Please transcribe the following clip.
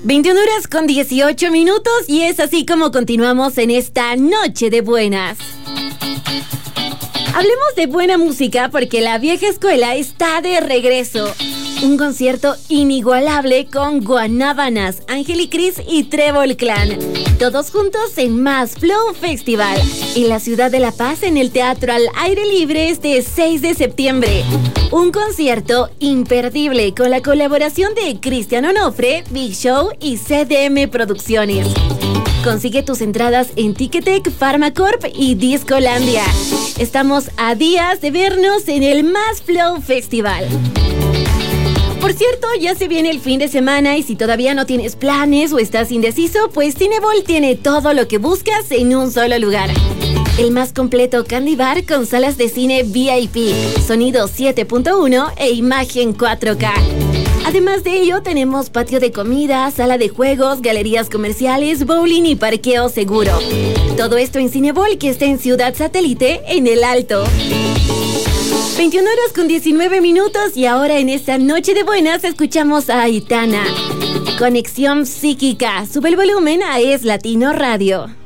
21 horas con 18 minutos y es así como continuamos en esta noche de buenas. Hablemos de buena música porque la vieja escuela está de regreso. Un concierto inigualable con Guanábanas, Ángel y Cris y Trébol Clan. Todos juntos en Más Flow Festival. En la ciudad de La Paz, en el Teatro al Aire Libre, este 6 de septiembre. Un concierto imperdible con la colaboración de Cristian Onofre, Big Show y CDM Producciones. Consigue tus entradas en Ticketek, Pharmacorp y Discolandia. Estamos a días de vernos en el Más Flow Festival. Por cierto, ya se viene el fin de semana y si todavía no tienes planes o estás indeciso, pues Cinebol tiene todo lo que buscas en un solo lugar. El más completo Candy Bar con salas de cine VIP, sonido 7.1 e imagen 4K. Además de ello, tenemos patio de comida, sala de juegos, galerías comerciales, bowling y parqueo seguro. Todo esto en Cinebol, que está en Ciudad Satélite, en El Alto. 21 horas con 19 minutos y ahora en esta noche de buenas escuchamos a Aitana. Conexión psíquica. Sube el volumen a Es Latino Radio.